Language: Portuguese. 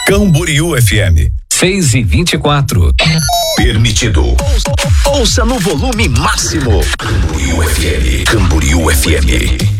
Camboriú FM. 6:24. Permitido. Ouça no volume máximo. Camboriú FM. Camboriú FM.